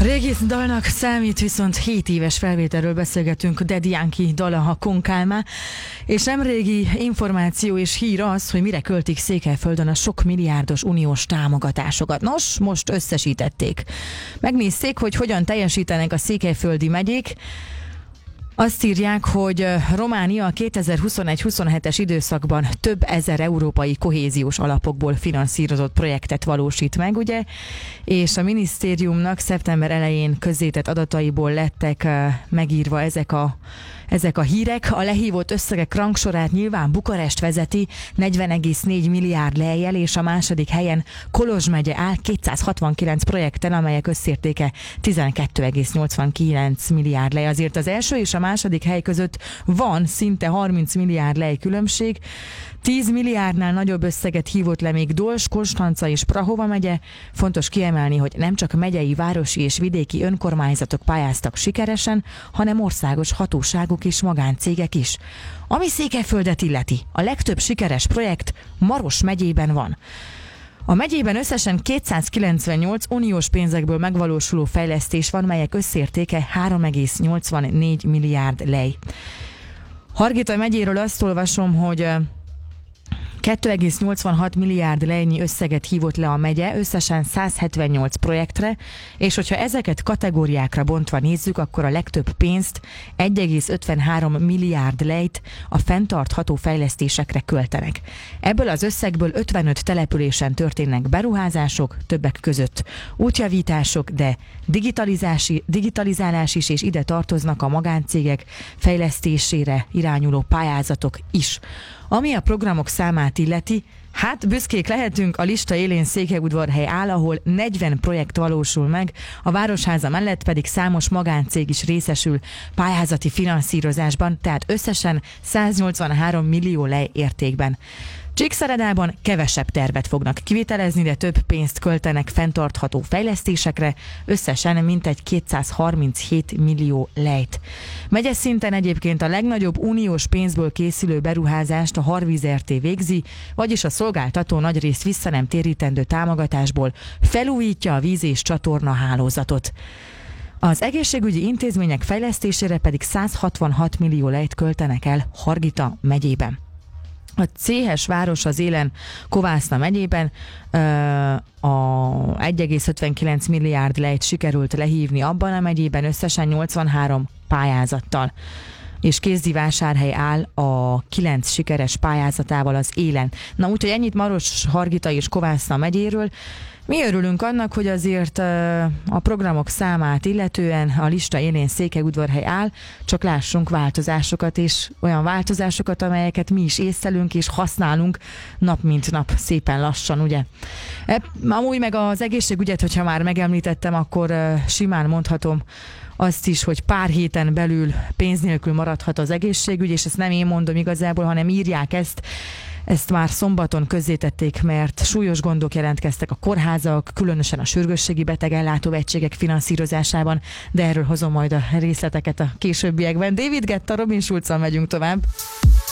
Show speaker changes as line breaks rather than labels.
Régi dalnak számít, viszont 7 éves felvételről beszélgetünk Daddy Yankee dala a Konkálmá, és nemrégi információ és hír az, hogy mire költik Székelyföldön a sok milliárdos uniós támogatásokat. Nos, most összesítették. Megnézték, hogy hogyan teljesítenek a székelyföldi megyék. Azt írják, hogy Románia a 2021-27-es időszakban több ezer európai kohéziós alapokból finanszírozott projektet valósít meg, ugye? És a minisztériumnak szeptember elején közzétett adataiból lettek megírva ezek a hírek. A lehívott összegek rangsorát nyilván Bukarest vezeti 40,4 milliárd lejjel, és a második helyen Kolozs megye áll 269 projekten, amelyek összértéke 12,89 milliárd lej. Azért az első és a második hely között van szinte 30 milliárd lej különbség. 10 milliárdnál nagyobb összeget hívott le még Dolzs, Konstanca és Prahova megye. Fontos kiemelni, hogy nem csak megyei, városi és vidéki önkormányzatok pályáztak sikeresen, hanem országos hatóságok és magáncégek is. Ami Székelyföldet illeti, a legtöbb sikeres projekt Maros megyében van. A megyében összesen 298 uniós pénzekből megvalósuló fejlesztés van, melyek összértéke 3,84 milliárd lej. Hargita megyéről azt olvasom, hogy 2,86 milliárd lejnyi összeget hívott le a megye, összesen 178 projektre, és hogyha ezeket kategóriákra bontva nézzük, akkor a legtöbb pénzt, 1,53 milliárd lejt a fenntartható fejlesztésekre költenek. Ebből az összegből 55 településen történnek beruházások, többek között útjavítások, de digitalizálás is, és ide tartoznak a magáncégek fejlesztésére irányuló pályázatok is. Ami a programok számát illeti, hát büszkék lehetünk, a lista élén Székelyudvarhely áll, ahol 40 projekt valósul meg, a Városháza mellett pedig számos magáncég is részesül pályázati finanszírozásban, tehát összesen 183 millió lej értékben. Csíkszeredában kevesebb tervet fognak kivitelezni, de több pénzt költenek fenntartható fejlesztésekre, összesen mintegy 237 millió lejt. Megyes szinten egyébként a legnagyobb uniós pénzből készülő beruházást a Harvíz Rt. Végzi, vagyis a szolgáltató nagyrészt vissza nem térítendő támogatásból felújítja a víz- és csatorna hálózatot. Az egészségügyi intézmények fejlesztésére pedig 166 millió lejt költenek el Hargita megyében. A Céhes város az élen Kovászna megyében a 1,59 milliárd lejt sikerült lehívni abban a megyében összesen 83 pályázattal. És Kézdivásárhely áll a 9 sikeres pályázatával az élen. Na úgyhogy ennyit Maros, Hargita és Kovászna megyéről. Mi örülünk annak, hogy azért a programok számát illetően a lista élén Székelyudvarhely áll, csak lássunk változásokat, és olyan változásokat, amelyeket mi is észlelünk és használunk nap mint nap, szépen lassan, ugye? Amúgy meg az egészségügyet, hogyha már megemlítettem, akkor simán mondhatom azt is, hogy pár héten belül pénz nélkül maradhat az egészségügy, és ezt nem én mondom igazából, hanem írják ezt már szombaton közzétették, mert súlyos gondok jelentkeztek a kórházak, különösen a sürgősségi betegellátó egységek finanszírozásában, de erről hozom majd a részleteket a későbbiekben. David Guetta, Robin Schulz-al megyünk tovább.